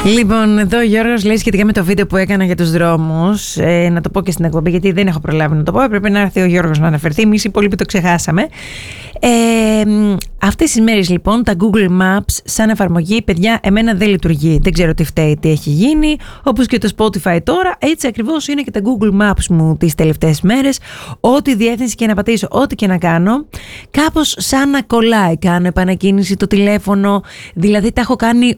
Λοιπόν, εδώ ο Γιώργος λέει σχετικά με το βίντεο που έκανα για τους δρόμους. Να το πω και στην εκπομπή, γιατί δεν έχω προλάβει να το πω. Πρέπει να έρθει ο Γιώργος να αναφερθεί. Εμείς οι υπόλοιποι το ξεχάσαμε. Αυτές τις μέρες λοιπόν τα Google Maps σαν εφαρμογή, παιδιά, εμένα δεν λειτουργεί. Δεν ξέρω τι φταίει, τι έχει γίνει. Όπως και το Spotify τώρα, έτσι ακριβώς είναι και τα Google Maps μου τις τελευταίες μέρες. Ό,τι διεύθυνση και να πατήσω, ό,τι και να κάνω, κάπως σαν να κολλάει. Κάνω επανακίνηση το τηλέφωνο, δηλαδή τα έχω κάνει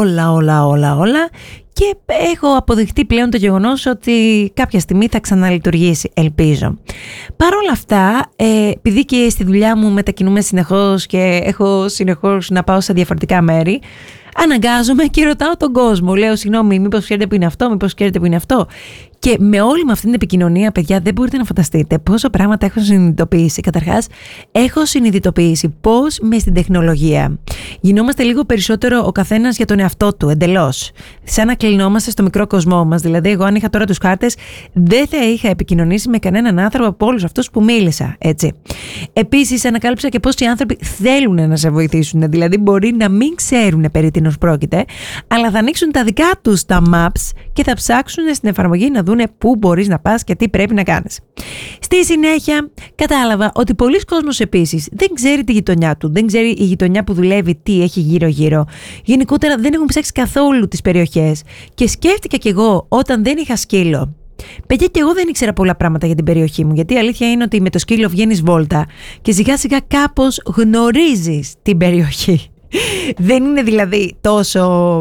όλα. Και έχω αποδεχτεί πλέον το γεγονός ότι κάποια στιγμή θα ξαναλειτουργήσει, ελπίζω. Παρ' όλα αυτά, επειδή και στη δουλειά μου μετακινούμε συνεχώς και έχω συνεχώς να πάω σε διαφορετικά μέρη, αναγκάζομαι και ρωτάω τον κόσμο. Λέω, συγγνώμη, μήπως ξέρετε που είναι αυτό, μήπως ξέρετε που είναι αυτό. Και με όλη με αυτήν την επικοινωνία, παιδιά, δεν μπορείτε να φανταστείτε πόσα πράγματα έχω συνειδητοποιήσει. Καταρχάς, έχω συνειδητοποιήσει πώς με στην τεχνολογία γινόμαστε λίγο περισσότερο ο καθένας για τον εαυτό του, εντελώς. Σαν να κλεινόμαστε στο μικρό κοσμό μας. Δηλαδή, εγώ, αν είχα τώρα τους χάρτες, δεν θα είχα επικοινωνήσει με κανέναν άνθρωπο από όλους αυτούς που μίλησα. Έτσι. Επίσης, ανακάλυψα και πώς οι άνθρωποι θέλουν να σε βοηθήσουν. Δηλαδή, μπορεί να μην ξέρουν περί τίνος πρόκειται, αλλά θα ανοίξουν τα δικά τους τα maps και θα ψάξουν στην εφαρμογή να δούνε πού μπορείς να πας και τι πρέπει να κάνεις. Στη συνέχεια κατάλαβα ότι πολλοί κόσμος επίσης δεν ξέρει τη γειτονιά του, δεν ξέρει η γειτονιά που δουλεύει τι έχει γύρω-γύρω. Γενικότερα δεν έχουν ψάξει καθόλου τις περιοχές και σκέφτηκα κι εγώ όταν δεν είχα σκύλο. Παιδιά, και εγώ δεν ήξερα πολλά πράγματα για την περιοχή μου, γιατί η αλήθεια είναι ότι με το σκύλο βγαίνεις βόλτα και σιγά σιγά κάπως γνωρίζεις την περιοχή. Δεν είναι δηλαδή τόσο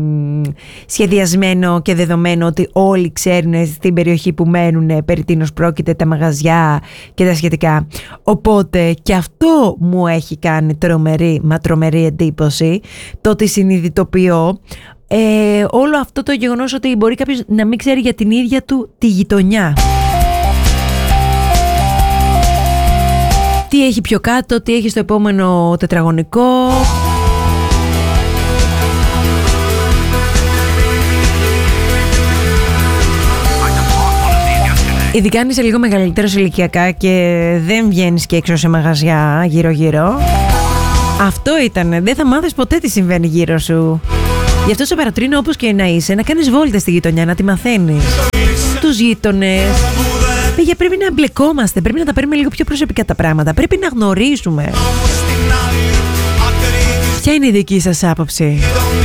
σχεδιασμένο και δεδομένο ότι όλοι ξέρουν στην περιοχή που μένουν περί τίνος πρόκειται, τα μαγαζιά και τα σχετικά. Οπότε και αυτό μου έχει κάνει τρομερή εντύπωση, το ότι συνειδητοποιώ όλο αυτό το γεγονός ότι μπορεί κάποιος να μην ξέρει για την ίδια του τη γειτονιά. Τι έχει πιο κάτω, τι έχει στο επόμενο τετραγωνικό. Ειδικά αν είσαι λίγο μεγαλύτερος ηλικιακά και δεν βγαίνεις και έξω σε μαγαζιά γύρω-γύρω. Αυτό ήτανε. Δεν θα μάθεις ποτέ τι συμβαίνει γύρω σου. Γι' αυτό σε παρατρύνω, όπως και να είσαι, να κάνεις βόλτες στη γειτονιά, να τη μαθαίνεις. Τους γείτονες. Πήγε, πρέπει να εμπλεκόμαστε, πρέπει να τα παίρνουμε λίγο πιο προσωπικά τα πράγματα. Πρέπει να γνωρίζουμε. Ποια είναι η δική σας άποψη?